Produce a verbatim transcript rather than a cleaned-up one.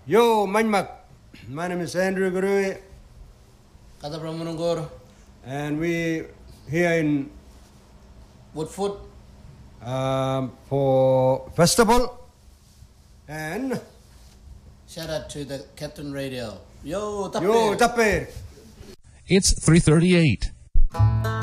Yo, Manmak. My name is Andrew Gurui. Kata Pramunungur. And we here in Woodfoot. Um, for festival. And shout out to the Captain Radio. Yo, Tapir. Yo, Tapir. It's three thirty-eight.